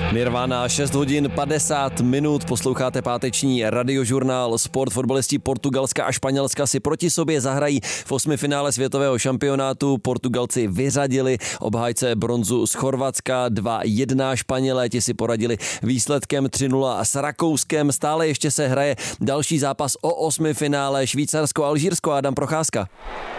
Nirvana, 6 hodin 50 minut, posloucháte páteční radiožurnál Sport. Fotbalisti Portugalska a Španělska si proti sobě zahrají v 8. finále světového šampionátu. Portugalci vyřadili obhájce bronzu z Chorvatska 2-1. Španělé ti si poradili výsledkem 3-0 s Rakouskem. Stále ještě se hraje další zápas o 8. finále Švýcarsko-Alžírsko. Adam Procházka.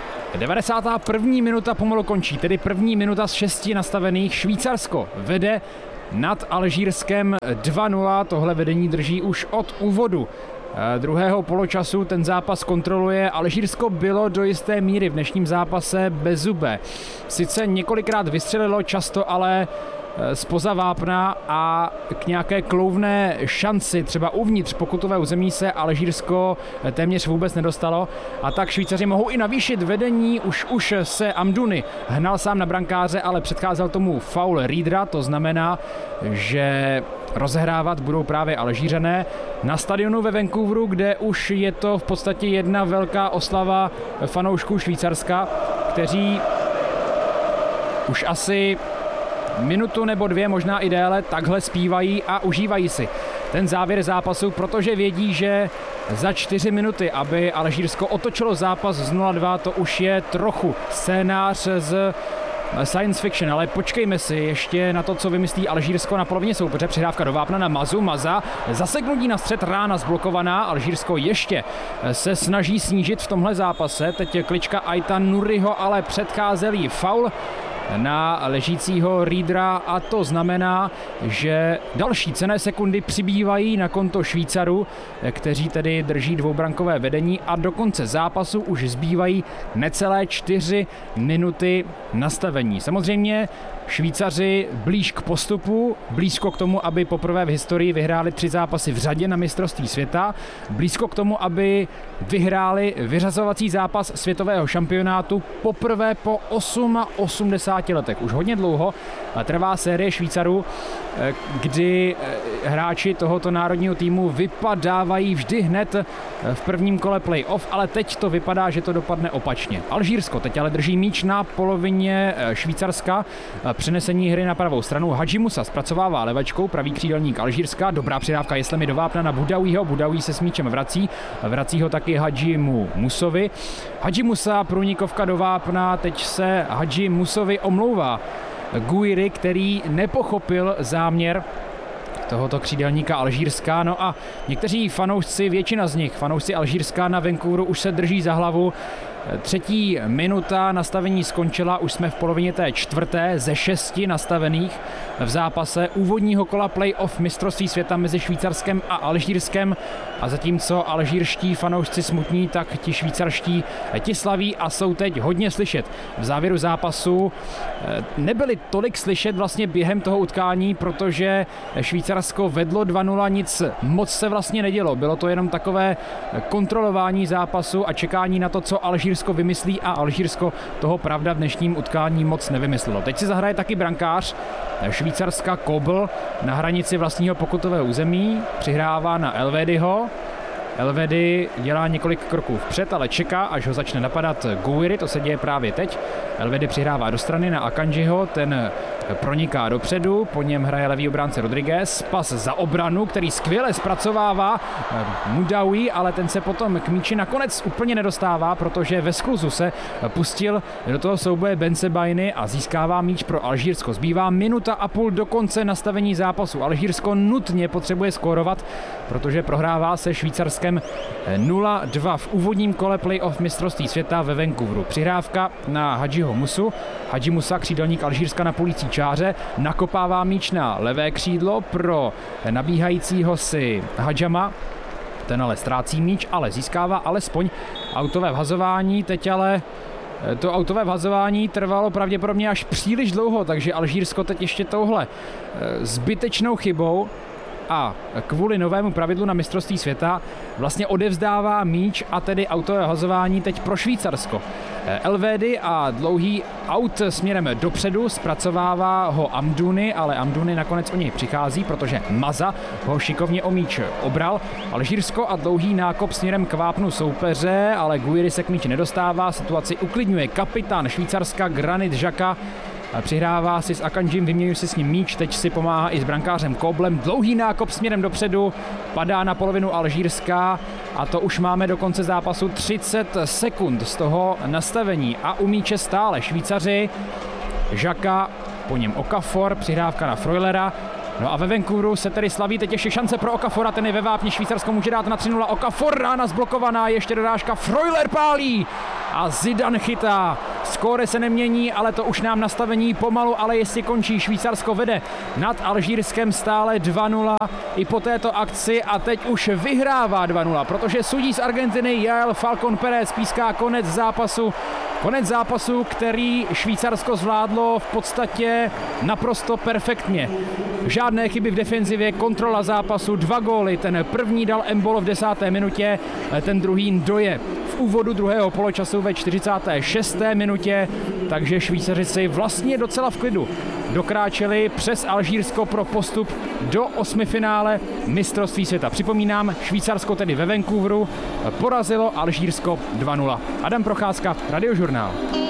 91. minuta pomalu končí, tedy první minuta z 6 nastavených. Švýcarsko vede nad Alžírskem 2-0, tohle vedení drží už od úvodu druhého poločasu, ten zápas kontroluje. Alžírsko bylo do jisté míry v dnešním zápase bezzubé. Sice několikrát vystřelilo, často ale zpoza vápna a k nějaké klouvné šanci třeba uvnitř pokutové území se Alžírsko téměř vůbec nedostalo a tak Švýcaři mohou i navýšit vedení. Už se Amdouni hnal sám na brankáře, ale předcházel tomu faul Riedera, to znamená, že rozehrávat budou právě Alžířané na stadionu ve Vancouveru, kde už je to v podstatě jedna velká oslava fanoušků Švýcarska, kteří už asi minutu nebo dvě, možná i déle, takhle zpívají a užívají si ten závěr zápasu, protože vědí, že za 4 minuty, aby Alžírsko otočilo zápas z 0-2, to už je trochu scénář z science fiction, ale počkejme si ještě na to, co vymyslí Alžírsko na polovině soupeře. Přihrávka do vápna na Maza, zaseknutí na střed, rána zblokovaná. Alžírsko ještě se snaží snížit v tomhle zápase. Teď je klička Aita Nuriho, ale předcházel jí faul na ležícího Riedera a to znamená, že další cenné sekundy přibývají na konto Švýcarů, kteří tedy drží dvoubrankové vedení a do konce zápasu už zbývají necelé 4 minuty nastavení. Samozřejmě Švýcaři blíž k postupu, blízko k tomu, aby poprvé v historii vyhráli 3 zápasy v řadě na mistrovství světa, blízko k tomu, aby vyhráli vyřazovací zápas světového šampionátu poprvé po 88 letech. Už hodně dlouho trvá série Švýcarů, kdy hráči tohoto národního týmu vypadávají vždy hned v prvním kole playoff, ale teď to vypadá, že to dopadne opačně. Alžírsko teď ale drží míč na polovině Švýcarska, přenesení hry na pravou stranu. Hadži Musa zpracovává levačkou, pravý křídelník Alžírska, dobrá přidávka jeslemi do vápna na Boudaouiho, Boudaoui se s míčem vrací ho taky Hadžimu Musovi. Hadži Musa, průnikovka do vápna, teď se Hadži Musovi omlouvá Gouiri, který nepochopil záměr tohoto křídelníka Alžírska. No a někteří fanoušci, většina z nich, fanoušci Alžírska na Vancouveru už se drží za hlavu. 3. minuta nastavení skončila, už jsme v polovině té 4. ze 6 nastavených v zápase úvodního kola playoff mistrovství světa mezi Švýcarskem a Alžírskem a zatímco alžírští fanoušci smutní, tak ti švýcarští ti slaví a jsou teď hodně slyšet. V závěru zápasu nebyli tolik slyšet vlastně během toho utkání, protože Švýcarsko vedlo 2-0, nic moc se vlastně nedělo. Bylo to jenom takové kontrolování zápasu a čekání na to, co Alžírsko vymyslí a Alžírsko toho pravda v dnešním utkání moc nevymyslelo. Teď si zahraje taky brankář Švýcarska Kobl na hranici vlastního pokutového území, přihrává na Elvédyho. Elvedy dělá několik kroků vpřed, ale čeká, až ho začne napadat Gouiri, to se děje právě teď. Elvedy přihrává do strany na Akanjiho, ten proniká dopředu, po něm hraje levý obránce Rodriguez, pas za obranu, který skvěle zpracovává Boudaoui, ale ten se potom k míči nakonec úplně nedostává, protože ve skluzu se pustil do toho souboje Bensebaini a získává míč pro Alžírsko. Zbývá 1,5 minuty do konce nastavení zápasu. Alžírsko nutně potřebuje skórovat, protože prohrává se Švýcarskem 0-2 v úvodním kole playoff mistrovství světa ve Vancouveru. Přihrávka na Hadžiho Musu. Hadži Musa, křídelník Alžírska na polící čáře, nakopává míč na levé křídlo pro nabíhajícího si Hadžama. Ten ale ztrácí míč, ale získává alespoň autové vhazování. Teď ale to autové vhazování trvalo pravděpodobně až příliš dlouho, takže Alžírsko teď ještě touhle zbytečnou chybou a kvůli novému pravidlu na mistrovství světa vlastně odevzdává míč a tedy autové vhazování teď pro Švýcarsko. Elvédy a dlouhý aut směrem dopředu, zpracovává ho Amdouni, ale Amdouni nakonec o něj přichází, protože Maza ho šikovně o míč obral. Alžírsko a dlouhý nákop směrem k vápnu soupeře, ale Gouiri se k míči nedostává, situaci uklidňuje kapitán Švýcarska Granit Xhaka, přihrává si s Akanjim, vyměňuje si s ním míč, teď si pomáhá i s brankářem Koblem, dlouhý nákop směrem dopředu, padá na polovinu Alžírská a to už máme do konce zápasu 30 sekund z toho nastavení a u míče stále Švýcaři, Žaka, po něm Okafor, přihrávka na Freulera. No a ve Vancouveru se tedy slaví teď ještě šance pro Okafora, ten je ve vápni, Švýcarsko může dát na 3-0, Okafor, rána zblokovaná, ještě dorážka, Freuler pálí a Zidane chytá. Skóre se nemění, ale to už nám nastavení pomalu, ale jestli končí, Švýcarsko vede nad Alžírskem stále 2-0 i po této akci a teď už vyhrává 2-0, protože sudí z Argentiny Jael Falcon Pérez píská konec zápasu, který Švýcarsko zvládlo v podstatě naprosto perfektně. Žádné chyby v defenzivě, kontrola zápasu, 2 góly, ten první dal Embolo v 10. minutě, ten druhý Ndoye v úvodu druhého poločasu ve 46. minutě, takže Švýcaři si vlastně docela v klidu dokráčeli přes Alžírsko pro postup do osmifinále mistrovství světa. Připomínám, Švýcarsko tedy ve Vancouveru porazilo Alžírsko 2-0. Adam Procházka, Radiožurnál.